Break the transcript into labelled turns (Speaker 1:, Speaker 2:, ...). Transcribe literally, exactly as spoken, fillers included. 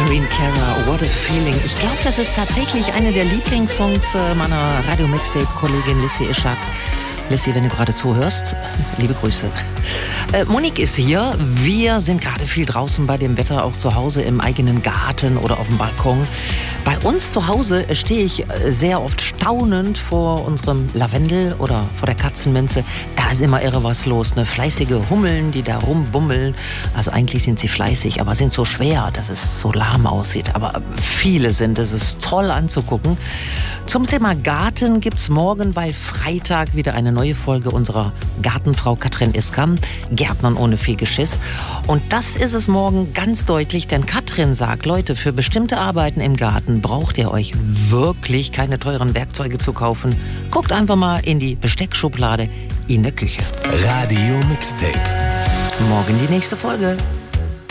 Speaker 1: Irene Cara, What a Feeling. Ich glaube, das ist tatsächlich eine der Lieblingssongs meiner Radio-Mixtape-Kollegin Lissy Ishak. Lissy, wenn du gerade zuhörst, liebe Grüße. Äh, Monique ist hier. Wir sind gerade viel draußen bei dem Wetter, auch zu Hause im eigenen Garten oder auf dem Balkon. Bei uns zu Hause stehe ich sehr oft staunend vor unserem Lavendel oder vor der Katzenminze. Da ist immer irre was los. Ne? Fleißige Hummeln, die da rumbummeln. Also eigentlich sind sie fleißig, aber sind so schwer, dass es so lahm aussieht. Aber viele sind, es ist toll anzugucken. Zum Thema Garten gibt's morgen, weil Freitag, wieder eine neue Folge unserer Gartenfrau Katrin Iskam, Gärtnern ohne viel Geschiss. Und das ist es morgen ganz deutlich, denn Katrin sagt, Leute, für bestimmte Arbeiten im Garten braucht ihr euch wirklich keine teuren Werkzeuge zu kaufen. Guckt einfach mal in die Besteckschublade in der Küche.
Speaker 2: Radio Mixtape.
Speaker 1: Morgen die nächste Folge.